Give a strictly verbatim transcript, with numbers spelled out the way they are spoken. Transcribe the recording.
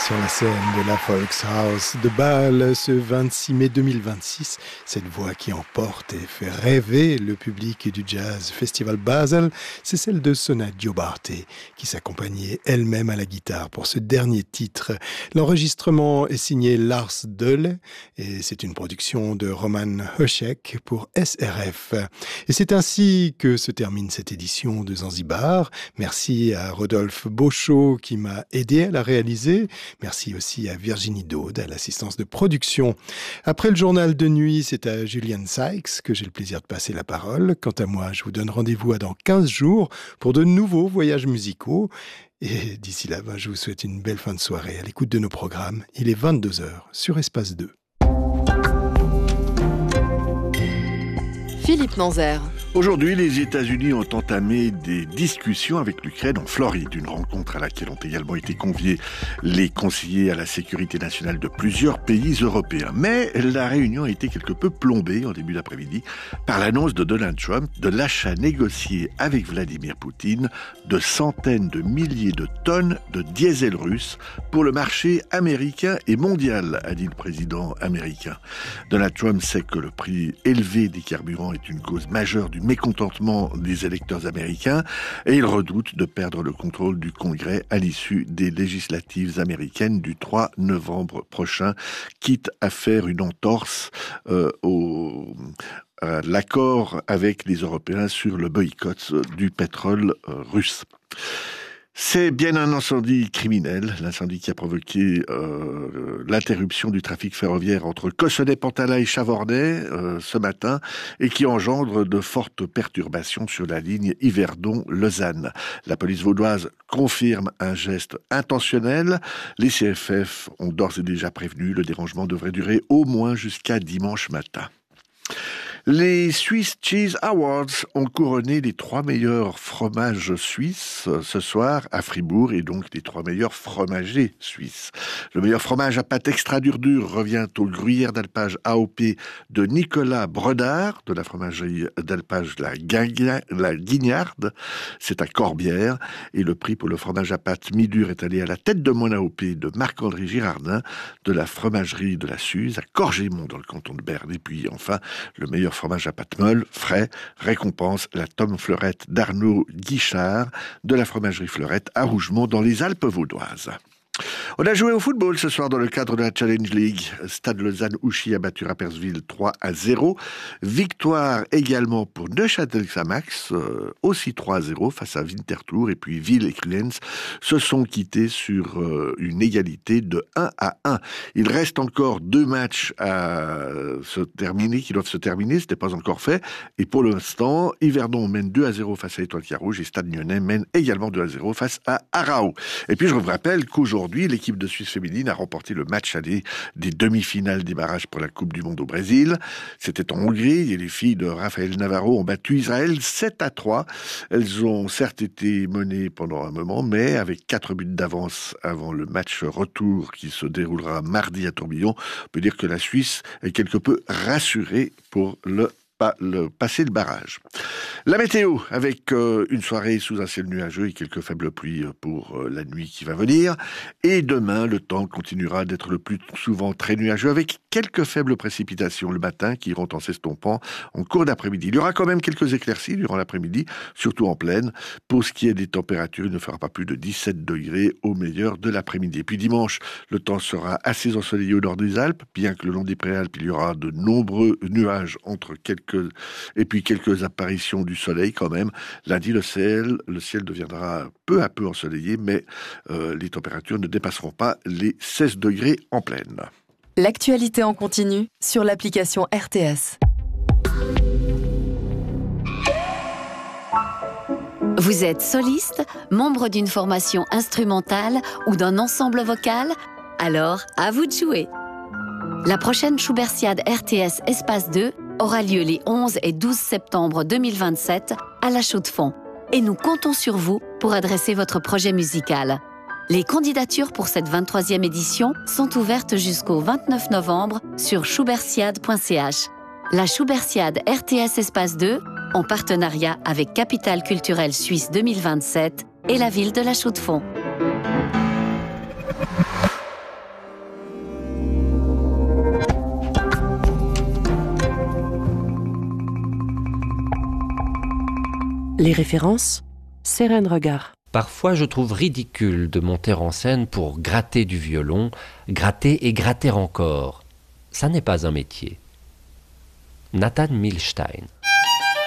sur la scène de la Volkshaus de Bâle ce vingt-six mai deux mille vingt-six. Cette voix qui emporte et fait rêver le public du Jazz Festival Basel, c'est celle de Sona Diobarte, qui s'accompagnait elle-même à la guitare pour ce dernier titre. L'enregistrement est signé Lars Döhle et c'est une production de Roman Hošek pour S R F. Et c'est ainsi que se termine cette édition de Zanzibar. Merci à Rodolphe Beauchot qui m'a aidé à la réaliser. Merci aussi à Virginie Daude, à l'assistance de production. Après le journal de nuit, c'est à Julian Sykes que j'ai le plaisir de passer la parole. Quant à moi, je vous donne rendez-vous à dans quinze jours pour de nouveaux voyages musicaux. Et d'ici là, ben, je vous souhaite une belle fin de soirée à l'écoute de nos programmes. Il est vingt-deux heures sur Espace deux. Philippe Manzer. Aujourd'hui, les États-Unis ont entamé des discussions avec l'Ukraine en Floride, une rencontre à laquelle ont également été conviés les conseillers à la sécurité nationale de plusieurs pays européens. Mais la réunion a été quelque peu plombée en début d'après-midi par l'annonce de Donald Trump de l'achat négocié avec Vladimir Poutine de centaines de milliers de tonnes de diesel russe pour le marché américain et mondial, a dit le président américain. Donald Trump sait que le prix élevé des carburants est une cause majeure du mécontentement des électeurs américains et il redoute de perdre le contrôle du Congrès à l'issue des législatives américaines du trois novembre prochain, quitte à faire une entorse euh, au, à l'accord avec les Européens sur le boycott du pétrole euh, russe. C'est bien un incendie criminel, l'incendie qui a provoqué euh, l'interruption du trafic ferroviaire entre Cossonay-Pantalat et Chavornay euh, ce matin et qui engendre de fortes perturbations sur la ligne Yverdon-Lausanne. La police vaudoise confirme un geste intentionnel. Les C F F ont d'ores et déjà prévenu, le dérangement devrait durer au moins jusqu'à dimanche matin. Les Swiss Cheese Awards ont couronné les trois meilleurs fromages suisses ce soir à Fribourg et donc les trois meilleurs fromagers suisses. Le meilleur fromage à pâte extra dur dur revient au gruyère d'alpage A O P de Nicolas Bredard de la fromagerie d'alpage La, Guigna, la Guignarde. C'est à Corbière et le prix pour le fromage à pâte mi-dur est allé à la tête de mon A O P de Marc-André Girardin de la fromagerie de la Suze à Corgémont dans le canton de Berne. Et puis enfin, le meilleur fromage à pâte molle, frais, récompense la Tom Fleurette d'Arnaud Guichard de la fromagerie Fleurette à Rougemont dans les Alpes vaudoises. On a joué au football ce soir dans le cadre de la Challenge League. Stade Lausanne-Ouchy a battu Rapperswil trois à zéro. Victoire également pour Neuchâtel-Xamax, euh, aussi trois à zéro face à Winterthur. Et puis Ville et Cruens se sont quittés sur euh, une égalité de un à un. Il reste encore deux matchs à se terminer, qui doivent se terminer. Ce n'est pas encore fait. Et pour l'instant, Yverdon mène deux à zéro face à Étoile Carouge et Stade Lyonnais mène également deux à zéro face à Arao. Et puis je vous rappelle qu'aujourd'hui, l'équipe de Suisse féminine a remporté le match aller des demi-finales des barrages pour la Coupe du Monde au Brésil. C'était en Hongrie et les filles de Raphaël Navarro ont battu Israël sept à trois. Elles ont certes été menées pendant un moment, mais avec quatre buts d'avance avant le match retour qui se déroulera mardi à Tourbillon, on peut dire que la Suisse est quelque peu rassurée pour le pas le passer le barrage. La météo, avec euh, une soirée sous un ciel nuageux et quelques faibles pluies pour euh, la nuit qui va venir. Et demain, le temps continuera d'être le plus souvent très nuageux, avec quelques faibles précipitations le matin qui iront en s'estompant en cours d'après-midi. Il y aura quand même quelques éclaircies durant l'après-midi, surtout en plaine. Pour ce qui est des températures, il ne fera pas plus de dix-sept degrés au meilleur de l'après-midi. Et puis dimanche, le temps sera assez ensoleillé au nord des Alpes, bien que le long des Préalpes, il y aura de nombreux nuages entre quelques et puis quelques apparitions du soleil quand même. Lundi, le ciel, le ciel deviendra peu à peu ensoleillé, mais euh, les températures ne dépasseront pas les seize degrés en plaine. L'actualité en continu sur l'application R T S. Vous êtes soliste, membre d'une formation instrumentale ou d'un ensemble vocal? Alors, à vous de jouer. La prochaine Schubertiade R T S Espace deux aura lieu les onze et douze septembre deux mille vingt-sept à La Chaux-de-Fonds. Et nous comptons sur vous pour adresser votre projet musical. Les candidatures pour cette vingt-troisième édition sont ouvertes jusqu'au vingt-neuf novembre sur schubertiade point c h. La Schubertiade R T S Espace deux, en partenariat avec Capitale culturelle suisse deux mille vingt-sept et la ville de La Chaux-de-Fonds. Les références, Seren Regard. Parfois, je trouve ridicule de monter en scène pour gratter du violon, gratter et gratter encore. Ça n'est pas un métier. Nathan Milstein.